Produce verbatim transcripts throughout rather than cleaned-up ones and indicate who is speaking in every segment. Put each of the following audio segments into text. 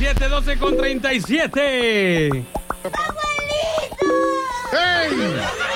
Speaker 1: siete, doce con treinta y siete.
Speaker 2: ¡Hey!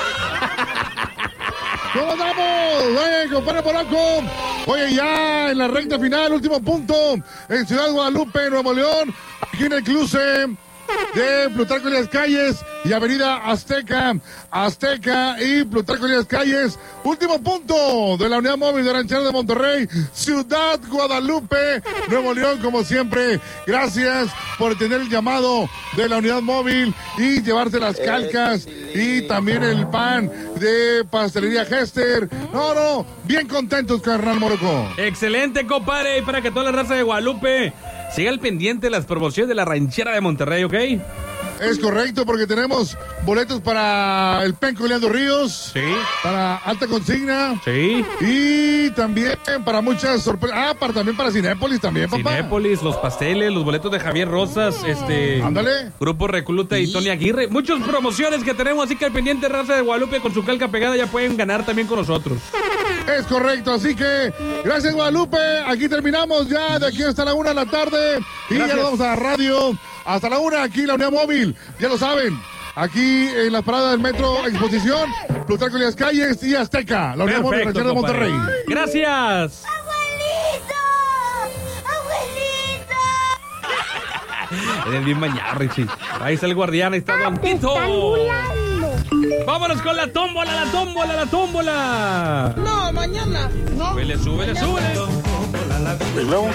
Speaker 2: ¿Cómo andamos? ¡Ven, compadre Polanco! Oye, ya en la recta final, último punto en Ciudad Guadalupe, Nuevo León, aquí en el cruce de Plutarco Elías Calles y Avenida Azteca, Azteca y Plutarco Elías Calles. Último punto de la unidad móvil de Rancheros de Monterrey, Ciudad Guadalupe, Nuevo León, como siempre. Gracias por tener el llamado de la unidad móvil y llevarte las calcas y también el pan de Pastelería Hester. No, no, bien contentos, carnal Morocco.
Speaker 1: Excelente, compadre, y para que toda la raza de Guadalupe siga al pendiente de las promociones de la Ranchera de Monterrey, ¿ok?
Speaker 2: Es correcto, porque tenemos boletos para el Penco Leandro Ríos.
Speaker 1: Sí.
Speaker 2: Para Alta Consigna.
Speaker 1: Sí.
Speaker 2: Y también para muchas sorpresas. Ah, para, también para Cinépolis también, papá.
Speaker 1: Cinépolis, los pasteles, los boletos de Javier Rosas, este...
Speaker 2: Ándale.
Speaker 1: Grupo Recluta y Tony Aguirre. Muchas promociones que tenemos, así que al pendiente, raza de Guadalupe, con su calca pegada ya pueden ganar también con nosotros.
Speaker 2: Es correcto, así que gracias, Guadalupe. Aquí terminamos ya, de aquí hasta la una de la tarde. Y gracias. Ya nos vamos a la radio. Hasta la una, aquí la unidad móvil. Ya lo saben. Aquí en la parada del metro Exposición, Plutarco Elías Calles y Azteca. La unidad móvil de Rancheros de Monterrey.
Speaker 1: Gracias.
Speaker 3: ¡Abuelito! ¡Abuelito!
Speaker 1: Eres bien bañado, Richie. Ahí está el guardián, ahí está Don Tito. Vámonos con la tómbola, la tómbola, la tómbola.
Speaker 4: No, mañana. No.
Speaker 1: Súbele, súbele, súbele.
Speaker 2: ¿Y luego?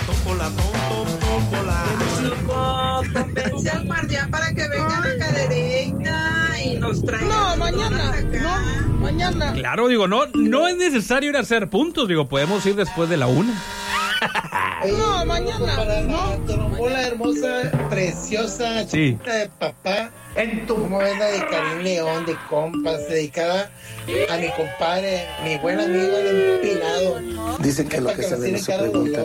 Speaker 4: Convence al guardián para que venga a la cadereyta y nos traiga. No, mañana. No, mañana.
Speaker 1: Claro, digo, no, no es necesario ir a hacer puntos, digo, podemos ir después de la una.
Speaker 4: No, mañana.
Speaker 5: Para
Speaker 4: no.
Speaker 5: la trombola hermosa, preciosa,
Speaker 1: Sí.
Speaker 5: chiquita de papá. En tu como es la de Karim León, de compas, dedicada a mi compadre, mi buen amigo, el empinado.
Speaker 6: Dicen que lo que se ve no se pregunta.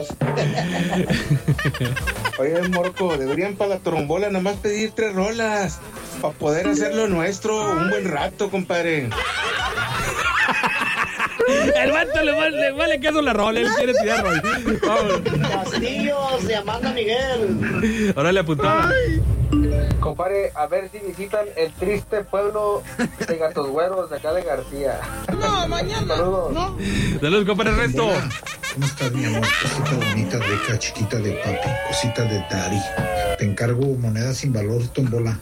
Speaker 7: Oye, Morco, deberían para la trombola nada más pedir tres rolas para poder hacer lo nuestro un buen rato, compadre.
Speaker 1: El vato le vale, le vale queso la rola, él quiere tirar rol.
Speaker 5: Castillos de Amanda Miguel.
Speaker 1: Órale, apuntada.
Speaker 8: Compadre, a ver si visitan el triste pueblo de Gatos Güeros de acá de García.
Speaker 4: No, mañana.
Speaker 8: Saludos.
Speaker 4: No.
Speaker 1: Saludos, compadre Resto.
Speaker 6: ¿Cómo estás, mi amor? Cosita bonita, rica, chiquita de papi, cosita de daddy. Te encargo monedas sin valor, tómbola.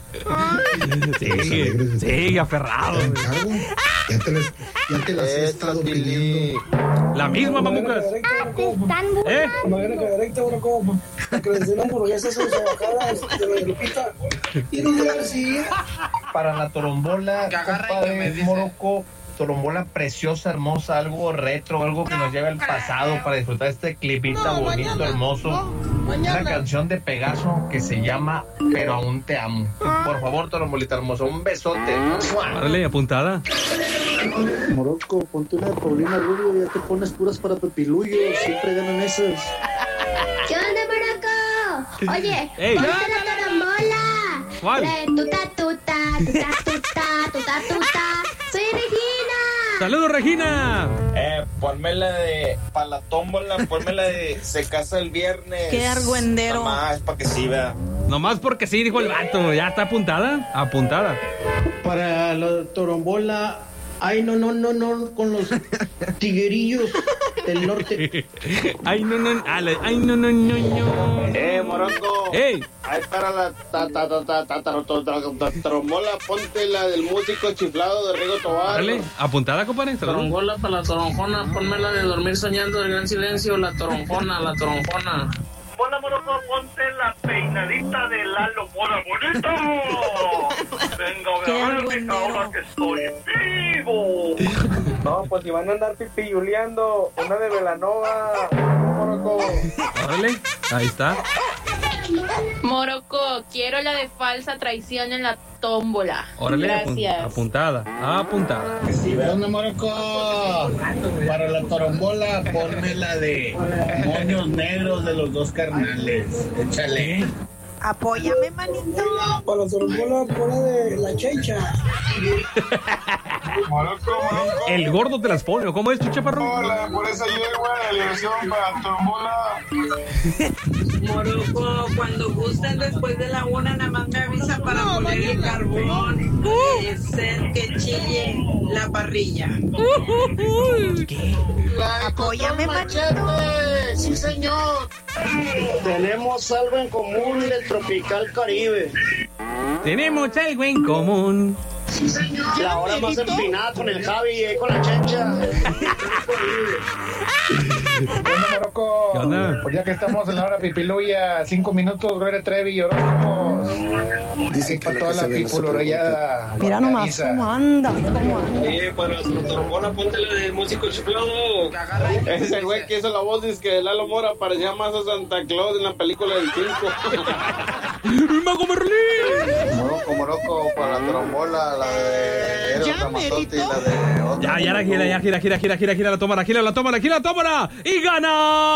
Speaker 1: Sí, sí, aferrado.
Speaker 6: Te encargo. Ya te las, ya te las he estado pidiendo.
Speaker 1: La misma, mamucas. ¿Eh?
Speaker 5: Imagina que directo uno como que les den hamburguesas en su bajada de la Lupita. Y no sé si
Speaker 8: Para la trombola, compadre Morocco, trombola preciosa, hermosa, algo retro, algo que nos lleve al pasado para disfrutar este clipita
Speaker 4: No,
Speaker 8: bonito,
Speaker 4: mañana.
Speaker 8: hermoso.
Speaker 4: No, mañana.
Speaker 8: Una canción de Pegaso que se llama Pero aún te amo. Por favor, trombolita hermosa, un besote.
Speaker 1: Órale, apuntada.
Speaker 6: Morocco, ponte una de Paulina Rubio, ya te pones puras para Pepilullo, siempre ganan esas.
Speaker 3: ¿Qué onda, Morocco? Oye,
Speaker 1: Ey.
Speaker 3: ponte la tarambola.
Speaker 1: ¿Cuál?
Speaker 3: La de tuta, tuta, tuta, tuta, tuta, tuta. Soy Regina.
Speaker 1: Saludos, Regina.
Speaker 7: Eh, ponme la de para la tómbola, ponme la de se casa el viernes.
Speaker 4: Qué argüendero.
Speaker 7: Más para que sí vea.
Speaker 1: Nomás porque sí, dijo el vato. ¿Ya está apuntada? Apuntada.
Speaker 5: para la trombola. Ay, no, no, no, no, con los tiguerillos del norte.
Speaker 1: Ay, no, no, ale, ay, no, no, no, no.
Speaker 7: Eh, Morocco.
Speaker 1: ¡Ey!
Speaker 7: Ahí para la ta, ta, ta, ta, ta, ta, ta, ta, ta, trombola, ponte la del músico chiflado de Rigo Tobar.
Speaker 1: Órale, apuntada, compadre. Saludos.
Speaker 9: Toronjola para la toronjona, ponme la de dormir soñando del gran silencio, la toronjona, la toronjona.
Speaker 10: Hola, Morocco, ponte la peinadita de Lalo Mora Bonito. Venga, vean ahora que estoy vivo.
Speaker 8: No, pues si van a andar pipiyuleando, una de Velanova, Morocco.
Speaker 1: Órale, ahí está.
Speaker 11: Morocco, quiero la de falsa traición en la tómbola.
Speaker 1: Órale,
Speaker 11: Gracias.
Speaker 1: apun- apuntada, apuntada.
Speaker 5: ¿Dónde, Morocco? Para la trombola, ponme la de moños negros de los dos carnales. Échale.
Speaker 4: Apóyame, manito.
Speaker 5: Para la trombola, ponla de la checha.
Speaker 10: Morocco, Morocco.
Speaker 1: El gordo te las pone, ¿o ¿cómo es, Chuchaparro?
Speaker 10: Hola, por esa yegua de diversión para trombola.
Speaker 4: Moroco, cuando gusten después de la una, nada más me avisa para no, poner el carbón. Uh. Es el que chille la parrilla.
Speaker 12: Uh. ¿Qué?
Speaker 13: Apóyame, Machete.
Speaker 14: Sí, señor.
Speaker 15: Tenemos algo en común del tropical Caribe.
Speaker 1: Tenemos algo en común.
Speaker 15: Sí, señor. La hora más empinada con el Javi y con la Chencha.
Speaker 8: Bueno, Moroco,
Speaker 1: ¿qué onda?
Speaker 8: Pues ya que estamos en la hora pipiluya, cinco minutos, Gloria Trevi y horóscopos.
Speaker 6: Dice que
Speaker 8: para toda la pipulorallada.
Speaker 13: Mira nomás cómo anda, cómo anda.
Speaker 9: Oye, para la trombona, ponte la de músico chiflado.
Speaker 7: Ese güey que hizo la voz dice que Lalo Mora parecía más a Santa Claus en la película del cinco.
Speaker 1: ¡El mago Merlín!
Speaker 5: Moroco, Moroco, para la trombola, la de Eros Ramazotti y la de...
Speaker 1: Ya, ya, la gira, ya, gira, gira, gira, gira, gira, la tómala, gira, la tómala, gira, la tómala. ¡Y gana!